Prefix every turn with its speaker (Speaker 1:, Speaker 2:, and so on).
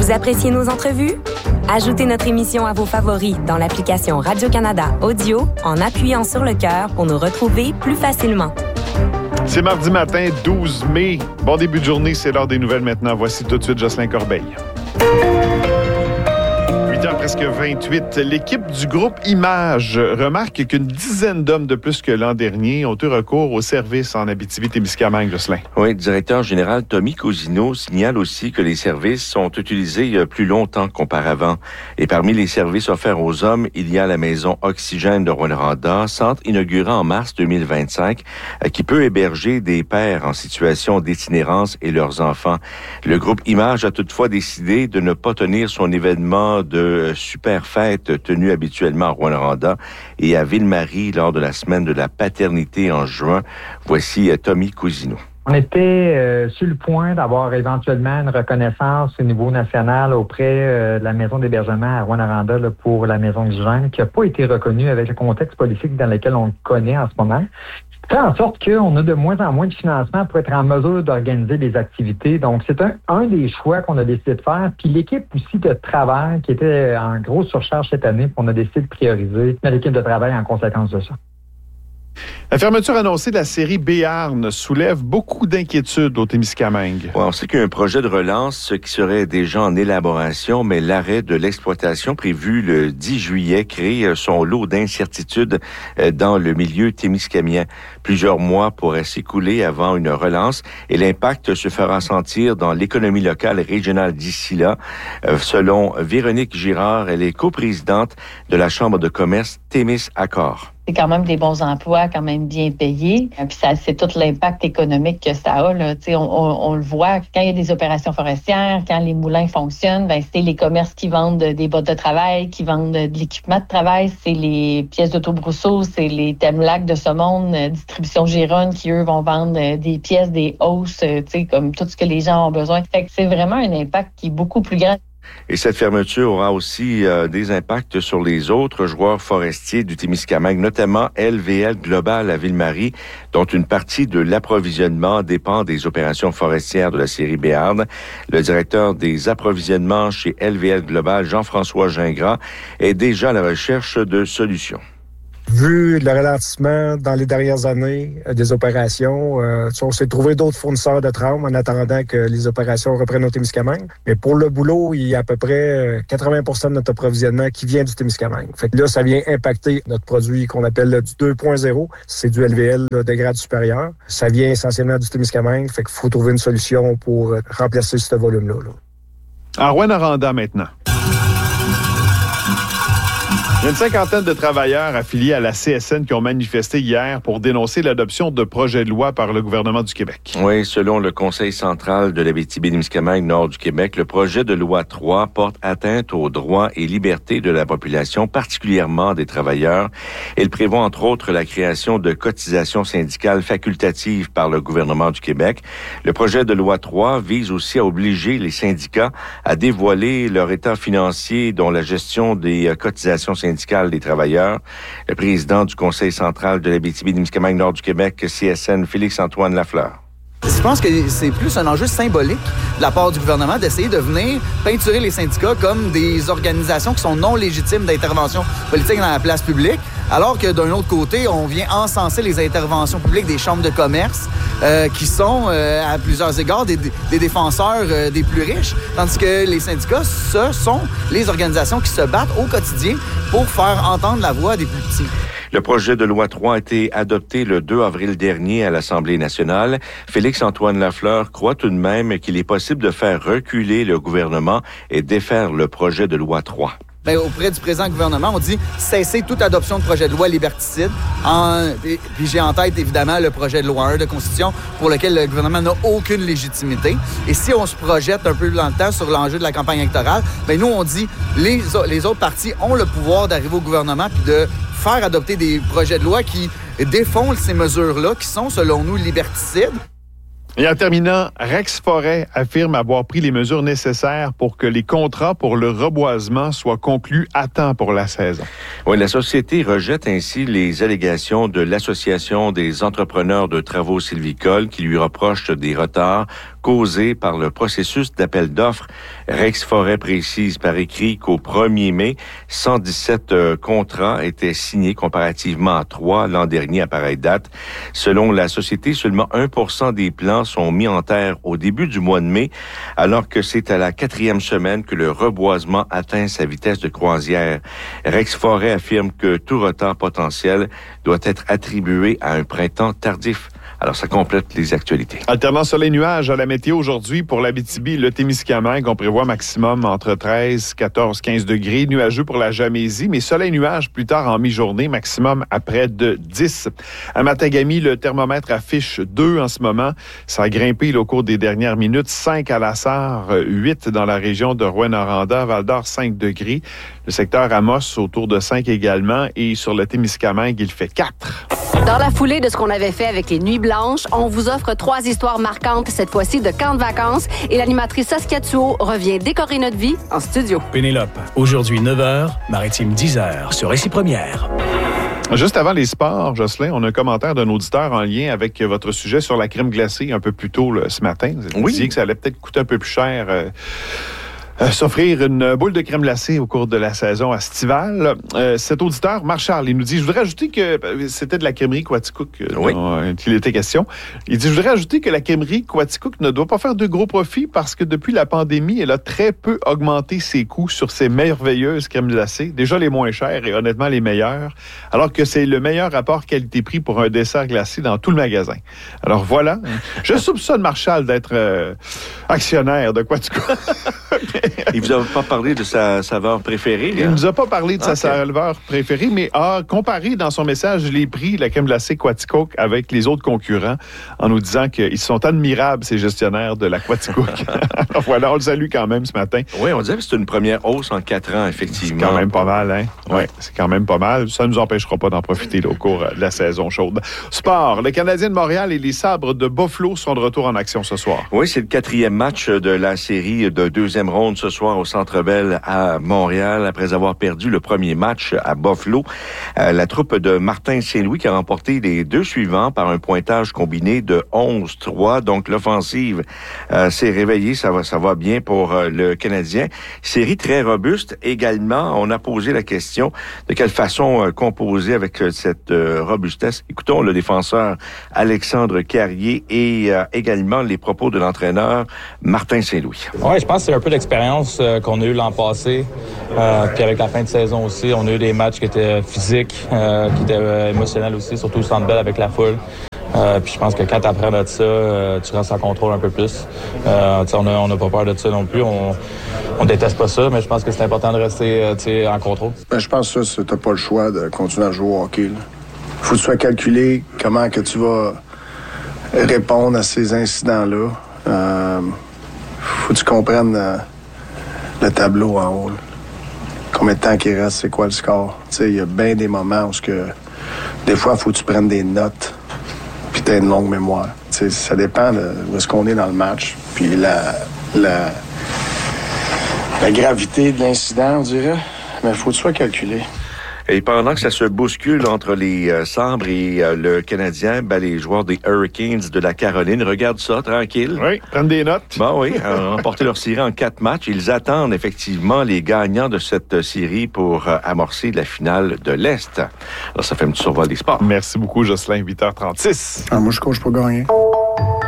Speaker 1: Vous appréciez nos entrevues? Ajoutez notre émission à vos favoris dans l'application Radio-Canada Audio en appuyant sur le cœur pour nous retrouver plus facilement.
Speaker 2: C'est mardi matin, 12 mai. Bon début de journée, c'est l'heure des nouvelles maintenant. Voici tout de suite Jocelyn Corbeil. 8h presque 28. L'équipe du groupe Image remarque qu'une dizaine d'hommes de plus que l'an dernier ont eu recours au service en Abitibi-Témiscamingue, Jocelyn.
Speaker 3: Oui, le directeur général Tommy Cousineau signale aussi que les services sont utilisés plus longtemps qu'auparavant. Et parmi les services offerts aux hommes, il y a la maison Oxygène de Rouyn-Noranda, centre inauguré en mars 2025, qui peut héberger des pères en situation d'itinérance et leurs enfants. Le groupe Image a toutefois décidé de ne pas tenir son événement de super fête tenu habituellement à Rouyn-Noranda et à Ville-Marie lors de la semaine de la paternité en juin. Voici Tommy Cousineau.
Speaker 4: On était sur le point d'avoir éventuellement une reconnaissance au niveau national auprès de la maison d'hébergement à Rouyn-Noranda pour la maison Oxygène, qui n'a pas été reconnue avec le contexte politique dans lequel on le connaît en ce moment. Ça fait en sorte qu'on a de moins en moins de financement pour être en mesure d'organiser des activités. Donc, c'est un des choix qu'on a décidé de faire. Puis l'équipe aussi de travail qui était en grosse surcharge cette année, on a décidé de prioriser l'équipe de travail en conséquence de ça.
Speaker 2: La fermeture annoncée de la série Béarn soulève beaucoup d'inquiétudes au Témiscamingue.
Speaker 3: Ouais, on sait qu'il y a un projet de relance qui serait déjà en élaboration, mais l'arrêt de l'exploitation prévu le 10 juillet crée son lot d'incertitudes dans le milieu témiscamien. Plusieurs mois pourraient s'écouler avant une relance et l'impact se fera sentir dans l'économie locale et régionale d'ici là. Selon Véronique Girard, elle est coprésidente de la Chambre de commerce Témis-Accord.
Speaker 5: C'est quand même des bons emplois, quand même bien payés. Puis ça, c'est tout l'impact économique que ça a. Là. On le voit quand il y a des opérations forestières, quand les moulins fonctionnent, c'est les commerces qui vendent des bottes de travail, qui vendent de l'équipement de travail, c'est les pièces d'autobrousseau, c'est les Temlac de ce monde, Distribution Gironne qui, eux, vont vendre des pièces, des hausses, comme tout ce que les gens ont besoin. Fait que c'est vraiment un impact qui est beaucoup plus grand.
Speaker 3: Et cette fermeture aura aussi des impacts sur les autres joueurs forestiers du Témiscamingue, notamment LVL Global à Ville-Marie, dont une partie de l'approvisionnement dépend des opérations forestières de la série Béarn. Le directeur des approvisionnements chez LVL Global, Jean-François Gingras, est déjà à la recherche de solutions.
Speaker 6: Vu le ralentissement dans les dernières années des opérations, on s'est trouvé d'autres fournisseurs de trame en attendant que les opérations reprennent au Témiscamingue. Mais pour le boulot, il y a à peu près 80% de notre approvisionnement qui vient du Témiscamingue. Fait que là, ça vient impacter notre produit qu'on appelle du 2.0. C'est du LVL de grade supérieur. Ça vient essentiellement du Témiscamingue. Fait qu'il faut trouver une solution pour remplacer ce volume-là.
Speaker 2: À Rouyn-Noranda maintenant. Il y a une cinquantaine de travailleurs affiliés à la CSN qui ont manifesté hier pour dénoncer l'adoption de projets de loi par le gouvernement du Québec.
Speaker 3: Oui, selon le Conseil central de l'Abitibi-Témiscamingue nord du Québec, le projet de loi 3 porte atteinte aux droits et libertés de la population, particulièrement des travailleurs. Il prévoit entre autres la création de cotisations syndicales facultatives par le gouvernement du Québec. Le projet de loi 3 vise aussi à obliger les syndicats à dévoiler leur état financier, dont la gestion des cotisations syndicales des travailleurs. Le président du Conseil central de l'Abitibi-Témiscamingue nord du Québec, CSN, Félix-Antoine Lafleur.
Speaker 7: Je pense que c'est plus un enjeu symbolique de la part du gouvernement d'essayer de venir peinturer les syndicats comme des organisations qui sont non légitimes d'intervention politique dans la place publique, alors que d'un autre côté, on vient encenser les interventions publiques des chambres de commerce qui sont, à plusieurs égards, des défenseurs des plus riches, tandis que les syndicats, ce sont les organisations qui se battent au quotidien pour faire entendre la voix des plus petits.
Speaker 3: Le projet de loi 3 a été adopté le 2 avril dernier à l'Assemblée nationale. Félix-Antoine Lafleur croit tout de même qu'il est possible de faire reculer le gouvernement et défaire le projet de loi 3.
Speaker 7: Auprès du présent gouvernement, on dit cesser toute adoption de projet de loi liberticide. Puis j'ai en tête, évidemment, le projet de loi 1 de Constitution pour lequel le gouvernement n'a aucune légitimité. Et si on se projette un peu dans le temps sur l'enjeu de la campagne électorale, nous, on dit les autres partis ont le pouvoir d'arriver au gouvernement puis de faire adopter des projets de loi qui défont ces mesures-là, qui sont, selon nous, liberticides.
Speaker 2: Et en terminant, Rex Forêt affirme avoir pris les mesures nécessaires pour que les contrats pour le reboisement soient conclus à temps pour la saison.
Speaker 3: Oui, la société rejette ainsi les allégations de l'Association des entrepreneurs de travaux sylvicoles qui lui reprochent des retards causée par le processus d'appel d'offres. Rex Forêt précise par écrit qu'au 1er mai, 117 contrats étaient signés comparativement à 3 l'an dernier à pareille date. Selon la société, seulement 1% des plans sont mis en terre au début du mois de mai, alors que c'est à la 4e semaine que le reboisement atteint sa vitesse de croisière. Rex Forêt affirme que tout retard potentiel doit être attribué à un printemps tardif. Alors, ça complète les actualités.
Speaker 2: Alternant soleil nuages à la météo aujourd'hui pour l'Abitibi, le Témiscamingue, on prévoit maximum entre 13, 14, 15 degrés. Nuageux pour la Jamésie, mais soleil nuages plus tard en mi-journée, maximum à près de 10. À Matagami, le thermomètre affiche 2 en ce moment. Ça a grimpé au cours des dernières minutes. 5 à Lassar, 8 dans la région de Rouyn-Noranda, Val-d'Or, 5 degrés. Le secteur Amos, autour de 5 également. Et sur le Témiscamingue, il fait 4.
Speaker 8: Dans la foulée de ce qu'on avait fait avec les Nuits Blanches, on vous offre 3 histoires marquantes, cette fois-ci de camp de vacances. Et l'animatrice Saskia Thuot revient décorer notre vie en studio.
Speaker 9: Pénélope, aujourd'hui 9h, Maritime 10h, sur Récit Première.
Speaker 2: Juste avant les sports, Jocelyn, on a un commentaire d'un auditeur en lien avec votre sujet sur la crème glacée un peu plus tôt ce matin. Vous disiez que ça allait peut-être coûter un peu plus cher s'offrir une boule de crème glacée au cours de la saison estivale. Cet auditeur, Marchal, il nous dit, je voudrais ajouter que c'était de la crèmerie Quaticook dont il était question. Il dit, je voudrais ajouter que la crèmerie Quaticook ne doit pas faire de gros profits parce que depuis la pandémie, elle a très peu augmenté ses coûts sur ses merveilleuses crèmes glacées, déjà les moins chères et honnêtement les meilleures, alors que c'est le meilleur rapport qualité-prix pour un dessert glacé dans tout le magasin. Alors voilà, je soupçonne Marchal d'être actionnaire de Quaticook.
Speaker 3: Il vous a pas parlé de sa saveur préférée?
Speaker 2: Il ne nous a pas parlé de sa saveur préférée, mais a comparé dans son message les prix de la crème glacée Quaticook avec les autres concurrents en nous disant qu'ils sont admirables, ces gestionnaires de la Quaticook. Alors voilà, on le salue quand même ce matin.
Speaker 3: Oui, on dirait que c'est une première hausse en 4 ans, effectivement.
Speaker 2: C'est quand même pas mal, hein? Oui, c'est quand même pas mal. Ça ne nous empêchera pas d'en profiter au cours de la saison chaude. Sport, le Canadien de Montréal et les Sabres de Buffalo sont de retour en action ce soir.
Speaker 3: Oui, c'est le 4e match de la série de 2e ronde ce soir au Centre Bell à Montréal. Après avoir perdu le premier match à Buffalo, la troupe de Martin Saint-Louis qui a remporté les 2 suivants par un pointage combiné de 11-3. Donc, l'offensive s'est réveillée. Ça va bien pour le Canadien. Série très robuste. Également, on a posé la question de quelle façon composer avec cette robustesse. Écoutons le défenseur Alexandre Carrier et également les propos de l'entraîneur Martin Saint-Louis.
Speaker 10: Oui, je pense que c'est un peu l'expérience qu'on a eu l'an passé. Puis avec la fin de saison aussi, on a eu des matchs qui étaient physiques, qui étaient émotionnels aussi, surtout au Centre Bell avec la foule. Puis je pense que quand tu apprends de ça, tu restes en contrôle un peu plus. On n'a pas peur de ça non plus. On déteste pas ça, mais je pense que c'est important de rester en contrôle.
Speaker 11: Je pense que ça, t'as pas le choix de continuer à jouer au hockey. Là. Faut que tu sois calculé comment que tu vas répondre à ces incidents-là. Faut que tu comprennes le tableau en haut. Là. Combien de temps qu'il reste, c'est quoi le score? Il y a bien des moments où des fois, il faut que tu prennes des notes puis tu as une longue mémoire. Ça dépend de où est-ce qu'on est dans le match. Puis la gravité de l'incident, on dirait. Mais il faut que tu sois calculé.
Speaker 3: Et pendant que ça se bouscule entre les Sabres et le Canadien, les joueurs des Hurricanes de la Caroline regardent ça tranquille.
Speaker 2: Oui, prennent des notes.
Speaker 3: Oui, ont remporté leur série en 4 matchs. Ils attendent effectivement les gagnants de cette série pour amorcer la finale de l'Est. Alors, ça fait un petit survol des sports.
Speaker 2: Merci beaucoup, Jocelyn. 8h36.
Speaker 11: Moi, je coach pour gagner.